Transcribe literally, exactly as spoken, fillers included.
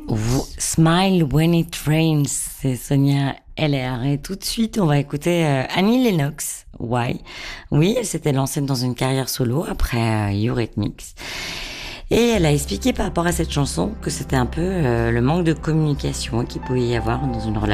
Vous- Smile When It Rains, c'est Sonia L R. Et tout de suite, on va écouter euh, Annie Lennox. Why? Oui, elle s'était lancée dans une carrière solo après euh, Eurythmics. Et elle a expliqué par rapport à cette chanson que c'était un peu euh, le manque de communication qu'il pouvait y avoir dans une relation.